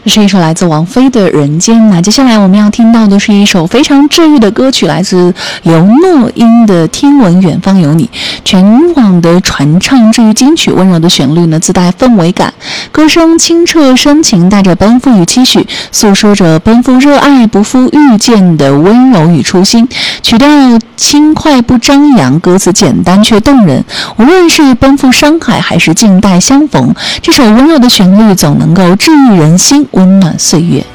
这是一首来自王菲的《人间》。那接下来我们要听到的是一首非常治愈的歌曲，来自刘若英的《听闻远方有你》。全网的传唱治愈金曲，温柔的旋律呢自带氛围感，歌声清澈深情，带着奔赴与期许，诉说着奔赴热爱不负遇见的温柔与初心。曲调轻快不张扬，歌词简单却动人。无论是奔赴山海还是静待相逢，这首温柔的旋律总能够治愈人心，温暖岁月。